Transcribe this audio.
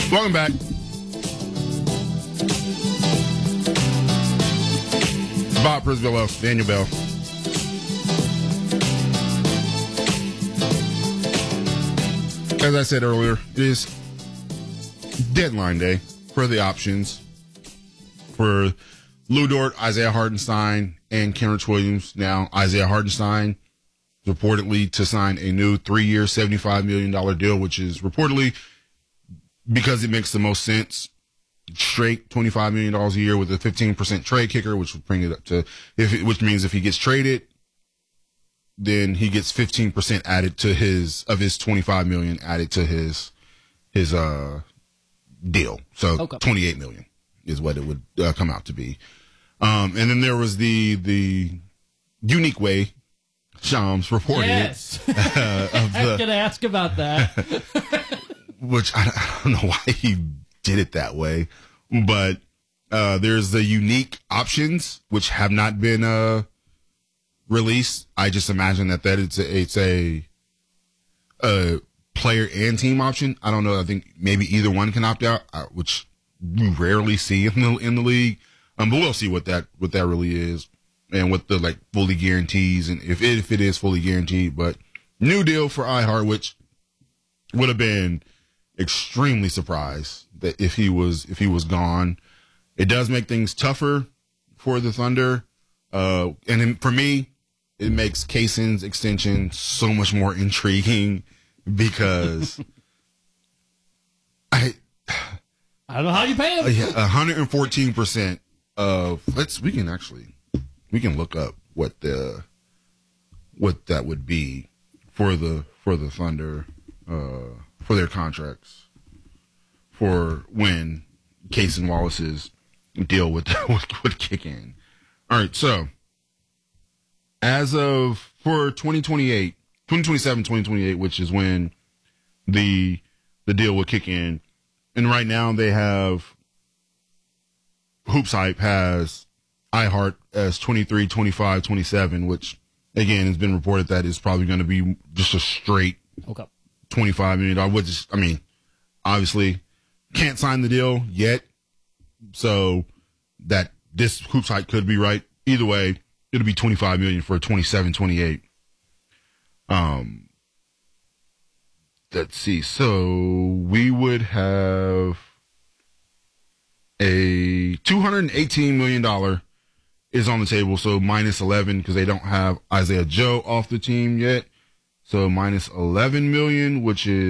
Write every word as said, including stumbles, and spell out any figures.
Welcome back. Bob Prisvillo, Daniel Bell. As I said earlier, it is deadline day for the options for Lou Dort, Isaiah Hartenstein, and Kenrich Williams. Now, Isaiah Hartenstein reportedly to sign a new three-year, seventy-five million dollars deal, which is reportedly, because it makes the most sense, straight twenty-five million dollars a year with a fifteen percent trade kicker, which would bring it up to, if it, which means if he gets traded, then he gets fifteen percent added to his, of his twenty-five million dollars added to his, his, uh, deal. So okay. twenty-eight million dollars is what it would uh, come out to be. Um, and then there was the, the unique way Shams reported yes. it. Uh, of the, I was going to ask about that. Which I, I don't know why he did it that way, but, uh, there's the unique options, which have not been, uh, released. I just imagine that that it's a, it's a, a player and team option. I don't know. I think maybe either one can opt out, uh, which you rarely see in the, in the league. Um, but we'll see what that, what that really is and what the like fully guarantees and if it, if it is fully guaranteed, but new deal for iHeart, which would have been extremely surprised that if he was, if he was gone. It does make things tougher for the Thunder. Uh, and then for me, it makes Kaysen's extension so much more intriguing because I, I don't know how you pay him. Yeah, one hundred fourteen percent of, let's, we can actually, we can look up what the, what that would be for the, for the Thunder, uh, for their contracts for when Kaysen Wallace's deal would, would, would kick in. All right. So as of, for twenty twenty-eight, twenty twenty-seven, twenty twenty-eight, which is when the, the deal would kick in. And right now they have, Hoops Hype has iHeart as twenty-three, twenty-five, twenty-seven, which again has been reported that is probably going to be just a straight okay. twenty-five million dollars, which is, I mean, obviously can't sign the deal yet. So that this Hoops Hype could be right. Either way, it'll be twenty-five million dollars for twenty-seven, twenty-eight. Um, let's see. So we would have a two hundred eighteen million dollars is on the table. So minus eleven because they don't have Isaiah Joe off the team yet. So minus eleven million, which is